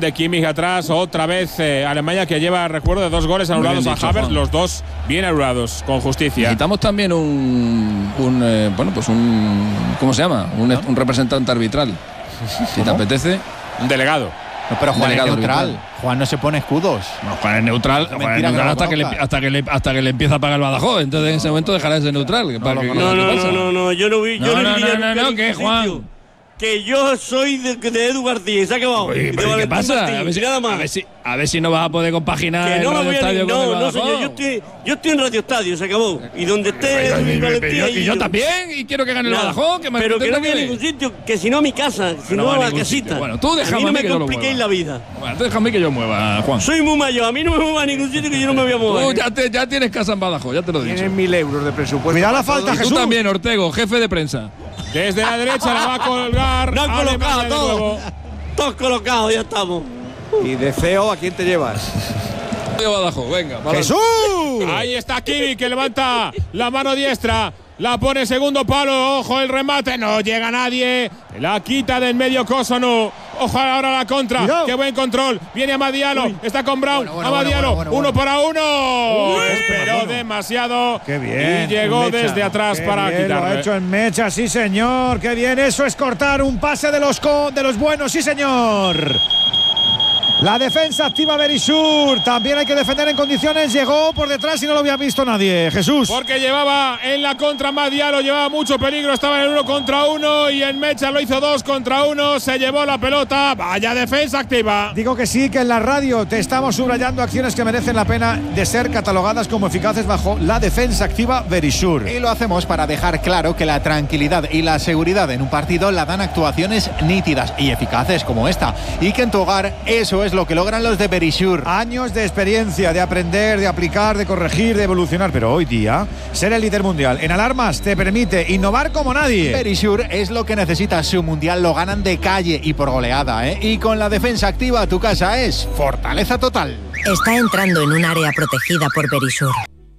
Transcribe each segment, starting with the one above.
de Kimmich atrás. Otra vez Alemania, que lleva, recuerdo, de 2 goles anulados a Havertz, los 2 bien anulados, con justicia. Necesitamos también ¿cómo se llama? Un representante arbitral. Si te apetece. Un delegado. No, pero Juan es neutral. Juan no se pone escudos. No, Juan es neutral, hasta que le empieza a pagar el Badajoz. Entonces en ese momento dejará de ser neutral. No, yo no vi. No, ¿qué, Juan? Que yo soy de Edu García, se ha acabado. ¿Qué pasa? A ver si no vas a poder compaginar que no el Radio Estadio con el Badajoz. Señor, yo estoy en Radio Estadio, se acabó. Y donde esté y yo también, y quiero que gane el Badajoz. Pero que no voy a ningún sitio, que si no a mi casa, si no a la casita. Bueno, tú déjame a mí no me compliquéis la vida. Bueno, tú déjame que yo mueva, Juan. Soy muy mayor, a mí no me mueva a ningún sitio que yo no me voy a mover. Tú ya tienes casa en Badajoz, ya te lo he dicho. Tienes 1.000 euros de presupuesto. Mira la falta, Jesús. Tú también, Ortego, jefe de prensa. Desde la derecha la va a colgar. No han colocado todo. Todos colocados, ya estamos. Y de CEO, ¿a quién te llevas? Badajoz, venga. ¡Jesús! Ahí está Kimmich, que levanta la mano diestra. La pone segundo palo. Ojo el remate. No llega nadie. La quita del medio Kosono. Ojo ahora la contra. Cuidado. Qué buen control. Viene Amadialo. Está con Brown. Amadialo. Uno para uno. Esperó demasiado. Qué bien. Y llegó Mecha. desde atrás Qué para bien, quitarle. Lo ha hecho en Mecha, sí señor. Qué bien. Eso es cortar un pase de los buenos, sí señor. La defensa activa Berisur. También hay que defender en condiciones. Llegó por detrás y no lo había visto nadie. Jesús. Porque llevaba en la contra Amadialo, llevaba mucho peligro. Estaba en el 1 contra 1 y en Mecha lo hizo 2 contra 1. Se llevó la pelota. Vaya defensa activa. Digo que sí, que en la radio te estamos subrayando acciones que merecen la pena de ser catalogadas como eficaces bajo la defensa activa Berisur. Y lo hacemos para dejar claro que la tranquilidad y la seguridad en un partido la dan actuaciones nítidas y eficaces como esta. Y que en tu hogar eso es lo que logran los de Berisur. Años de experiencia, de aprender, de aplicar, de corregir, de evolucionar. Pero hoy día, ser el líder mundial en alarmas te permite innovar como nadie. Berisur es lo que necesita. Su mundial lo ganan de calle y por goleada, ¿eh? Y con la defensa activa, tu casa es fortaleza total. Está entrando en un área protegida por Berisur.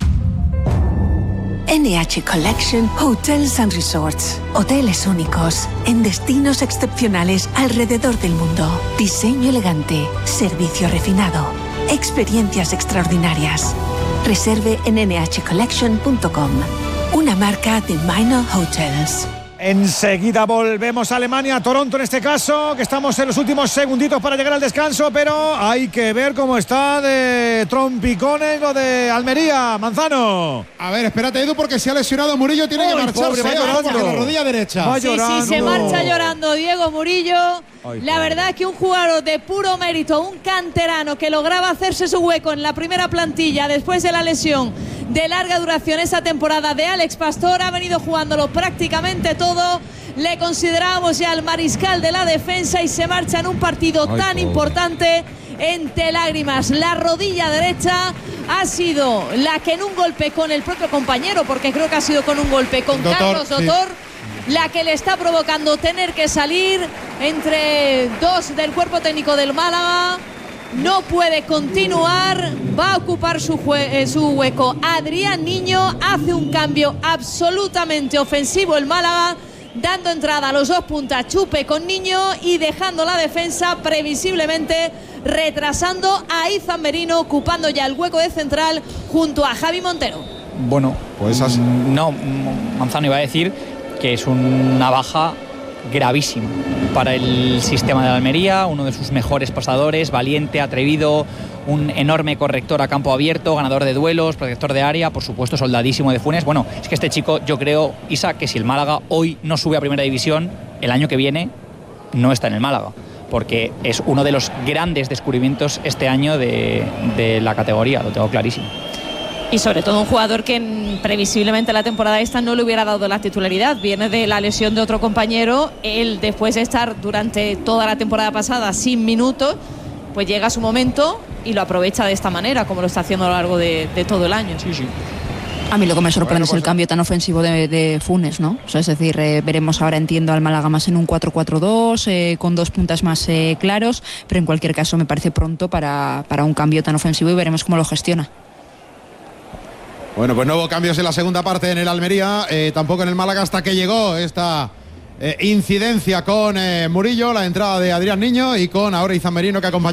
NH Collection Hotels and Resorts. Hoteles únicos, en destinos excepcionales alrededor del mundo. Diseño elegante, servicio refinado, experiencias extraordinarias. Reserve en nhcollection.com. Una marca de Minor Hotels. Enseguida volvemos a Alemania, a Toronto en este caso, que estamos en los últimos segunditos para llegar al descanso, pero hay que ver cómo está de trompicones lo de Almería. Manzano. A ver, espérate, Edu, porque se ha lesionado Murillo, tiene que marcharse. Pobre, va llorando. La rodilla derecha. Sí, se marcha llorando Diego Murillo. La verdad es que un jugador de puro mérito, un canterano que lograba hacerse su hueco en la primera plantilla después de la lesión de larga duración esa temporada de Alex Pastor, ha venido jugándolo prácticamente todo. Le consideramos ya el mariscal de la defensa y se marcha en un partido tan importante entre lágrimas. La rodilla derecha ha sido la que en un golpe con el propio compañero, porque creo que ha sido con un golpe con Carlos Dotor, la que le está provocando tener que salir entre dos del cuerpo técnico del Málaga. No puede continuar, va a ocupar su hueco Adrián Niño. Hace un cambio absolutamente ofensivo el Málaga, dando entrada a los dos puntas, Chupe con Niño, y dejando la defensa previsiblemente retrasando a Izan Merino, ocupando ya el hueco de central junto a Javi Montero. Bueno, pues no, Manzano iba a decir que es una baja gravísimo para el sistema de la Almería, uno de sus mejores pasadores, valiente, atrevido, un enorme corrector a campo abierto, ganador de duelos, protector de área, por supuesto soldadísimo de Funes. Bueno, es que este chico, yo creo, Isa, que si el Málaga hoy no sube a primera división, el año que viene no está en el Málaga, porque es uno de los grandes descubrimientos este año de la categoría, lo tengo clarísimo. Y sobre todo un jugador que previsiblemente la temporada esta no le hubiera dado la titularidad. Viene de la lesión de otro compañero. Él, después de estar durante toda la temporada pasada sin minutos, pues llega su momento y lo aprovecha de esta manera, como lo está haciendo a lo largo de todo el año. Sí. A mí lo que me sorprende es el cambio tan ofensivo de Funes, ¿no? O sea, es decir, veremos ahora, entiendo, al Málaga más en un 4-4-2, con dos puntas más claros, pero en cualquier caso me parece pronto para un cambio tan ofensivo y veremos cómo lo gestiona. Bueno, pues no hubo cambios en la segunda parte en el Almería, tampoco en el Málaga, hasta que llegó esta incidencia con Murillo, la entrada de Adrián Niño y con ahora Izan Merino, que acompaña